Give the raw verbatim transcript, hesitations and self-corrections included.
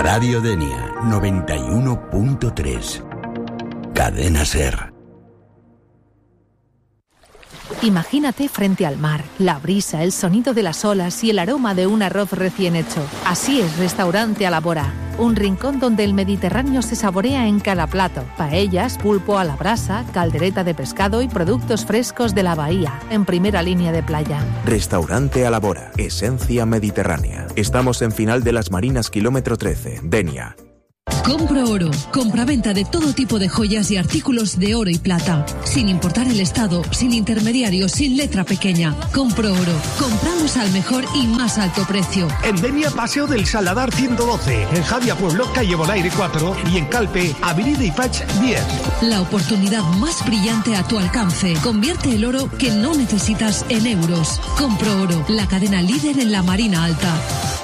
Radio Denia noventa y uno punto tres. Cadena SER. Imagínate frente al mar, la brisa, el sonido de las olas y el aroma de un arroz recién hecho. Así es Restaurante Alabora, un rincón donde el Mediterráneo se saborea en cada plato. Paellas, pulpo a la brasa, caldereta de pescado y productos frescos de la bahía, en primera línea de playa. Restaurante Alabora, esencia mediterránea. Estamos en Final de las Marinas, kilómetro trece, Denia. Compro Oro, compraventa de todo tipo de joyas y artículos de oro y plata, sin importar el estado, sin intermediarios, sin letra pequeña. Compro Oro, compramos al mejor y más alto precio. En Denia, Paseo del Saladar ciento doce, en Javia Pueblo, calle Bonaire cuatro y en Calpe, Avenida Ifach diez. La oportunidad más brillante a tu alcance. Convierte el oro que no necesitas en euros. Compro Oro, la cadena líder en la Marina Alta.